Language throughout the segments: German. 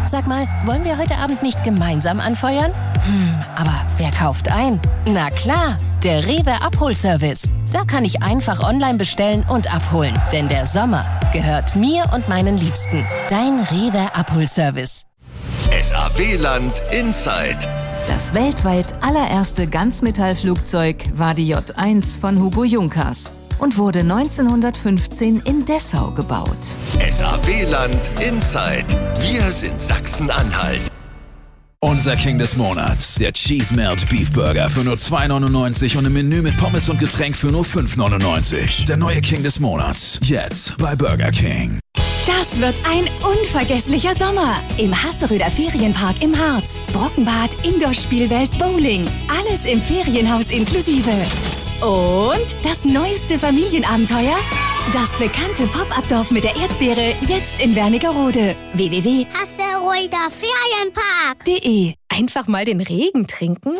Sag mal, wollen wir heute Abend nicht gemeinsam anfeuern? Aber wer kauft ein? Na klar, der Rewe Abholservice. Da kann ich einfach online bestellen und abholen. Denn der Sommer gehört mir und meinen Liebsten. Dein Rewe Abholservice. SAW-Land Inside. Das weltweit allererste Ganzmetallflugzeug war die J1 von Hugo Junkers und wurde 1915 in Dessau gebaut. SAW-Land Inside. Wir sind Sachsen-Anhalt. Unser King des Monats, der Cheese Melt Beef Burger für nur 2,99 und im Menü mit Pommes und Getränk für nur 5,99. Der neue King des Monats, jetzt bei Burger King. Das wird ein unvergesslicher Sommer. Im Hasseröder Ferienpark im Harz. Brockenbad, Indoor-Spielwelt, Bowling. Alles im Ferienhaus inklusive. Und das neueste Familienabenteuer? Das bekannte Pop-Up-Dorf mit der Erdbeere, jetzt in Wernigerode. www.hasseröderferienpark.de. Einfach mal den Regen trinken?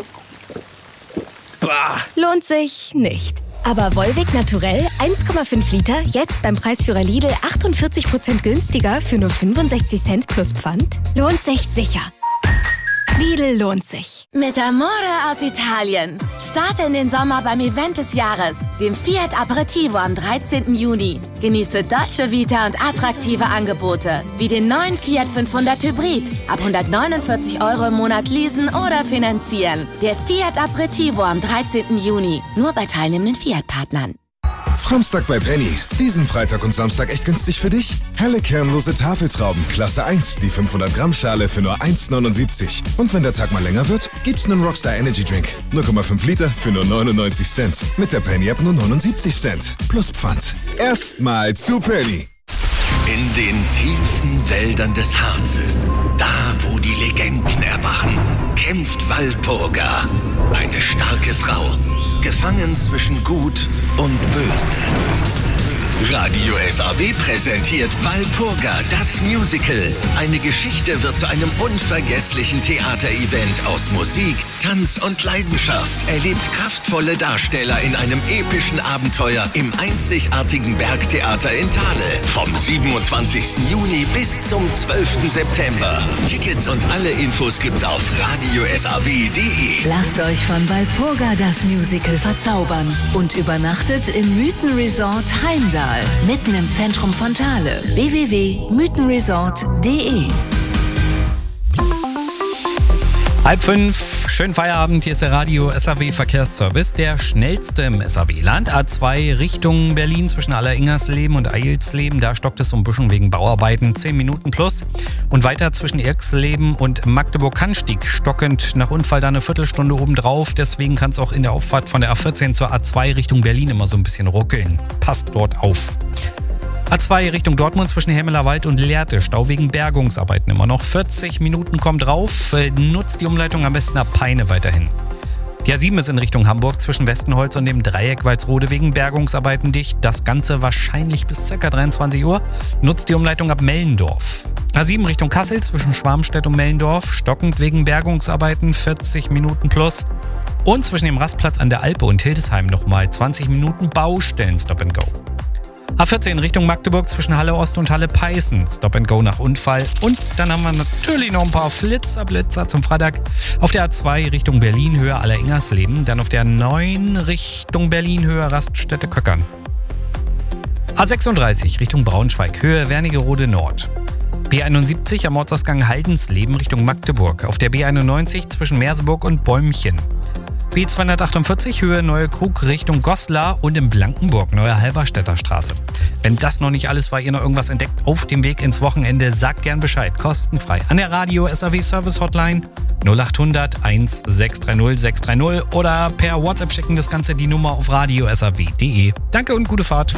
Lohnt sich nicht. Aber Volvic Naturell 1,5 Liter, jetzt beim Preisführer Lidl 48% günstiger für nur 65 Cent plus Pfand? Lohnt sich sicher. Lidl lohnt sich. Mit Amore aus Italien. Starte in den Sommer beim Event des Jahres, dem Fiat Aperitivo am 13. Juni. Genieße deutsche Vita und attraktive Angebote, wie den neuen Fiat 500 Hybrid. Ab 149 € im Monat leasen oder finanzieren. Der Fiat Aperitivo am 13. Juni. Nur bei teilnehmenden Fiat-Partnern. Framstag bei Penny. Diesen Freitag und Samstag echt günstig für dich? Helle kernlose Tafeltrauben, Klasse 1, die 500 Gramm Schale für nur 1,79. Und wenn der Tag mal länger wird, gibt's einen Rockstar Energy Drink. 0,5 Liter für nur 99 Cent. Mit der Penny App nur 79 Cent. Plus Pfand. Erstmal zu Penny. In den tiefen Wäldern des Harzes, da wo die Legenden erwachen, kämpft Walpurga. Eine starke Frau, gefangen zwischen Gut und Böse. Radio SAW präsentiert Walpurga, das Musical. Eine Geschichte wird zu einem unvergesslichen Theaterevent aus Musik, Tanz und Leidenschaft. Erlebt kraftvolle Darsteller in einem epischen Abenteuer im einzigartigen Bergtheater in Thale. Vom 27. Juni bis zum 12. September. Tickets und alle Infos gibt's auf radiosaw.de. Lasst euch von Walpurga das Musical verzaubern und übernachtet im Mythenresort Heimdall. Mitten im Zentrum von Thale. www.mythenresort.de. 4:30, schönen Feierabend, hier ist der Radio SAW Verkehrsservice, der schnellste im SAW-Land. A2 Richtung Berlin zwischen Alleringersleben und Eilsleben, da stockt es so ein bisschen wegen Bauarbeiten, 10 Minuten plus. Und weiter zwischen Irxleben und Magdeburg-Kannstieg stockend, nach Unfall da eine Viertelstunde obendrauf. Deswegen kann es auch in der Auffahrt von der A14 zur A2 Richtung Berlin immer so ein bisschen ruckeln. Passt dort auf. A2 Richtung Dortmund zwischen Hemmelerwald und Lehrte. Stau wegen Bergungsarbeiten immer noch. 40 Minuten kommt drauf. Nutzt die Umleitung am besten ab Peine weiterhin. Die A7 ist in Richtung Hamburg zwischen Westenholz und dem Dreieck Walsrode wegen Bergungsarbeiten dicht. Das Ganze wahrscheinlich bis ca. 23 Uhr. Nutzt die Umleitung ab Mellendorf. A7 Richtung Kassel zwischen Schwarmstedt und Mellendorf. Stockend wegen Bergungsarbeiten 40 Minuten plus. Und zwischen dem Rastplatz an der Alpe und Hildesheim nochmal 20 Minuten Baustellen Stop and Go. A14 Richtung Magdeburg zwischen Halle Ost und Halle Peißen. Stop and Go nach Unfall. Und dann haben wir natürlich noch ein paar Blitzer zum Freitag. Auf der A2 Richtung Berlin Höhe Alleringersleben. Dann auf der 9 Richtung Berlin Höhe Raststätte Köckern. A36 Richtung Braunschweig Höhe Wernigerode Nord. B71 am Ortsausgang Haldensleben Richtung Magdeburg. Auf der B91 zwischen Merseburg und Bäumchen. B248 Höhe Neue Krug Richtung Goslar und in Blankenburg Neue Halberstädter Straße. Wenn das noch nicht alles war, ihr noch irgendwas entdeckt auf dem Weg ins Wochenende, sagt gern Bescheid. Kostenfrei an der Radio SAW Service Hotline 0800 1630 630 oder per WhatsApp schicken das Ganze die Nummer auf radiosaw.de. Danke und gute Fahrt.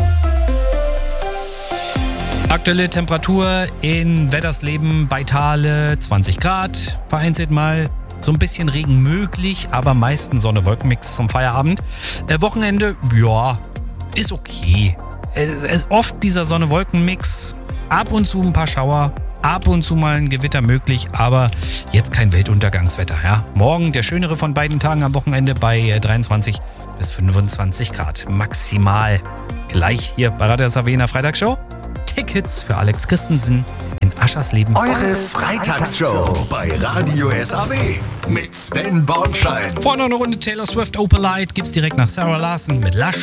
Aktuelle Temperatur in Weddersleben bei Thale 20 Grad. Vereinzelt mal so ein bisschen Regen möglich, aber meistens Sonne-Wolkenmix zum Feierabend. Wochenende, ja, ist okay. Es ist oft dieser Sonne-Wolken-Mix. Ab und zu ein paar Schauer, ab und zu mal ein Gewitter möglich, aber jetzt kein Weltuntergangswetter. Ja? Morgen der schönere von beiden Tagen am Wochenende bei 23 bis 25 Grad maximal. Gleich hier bei Radio SAW in der Freitagsshow. Tickets für Alex Christensen in Asch. Saschas Leben. Eure Freitagsshow bei Radio SAW mit Sven Bornschein. Vorne noch eine Runde Taylor Swift Opalite gibt's direkt nach Sarah Larson mit Lush.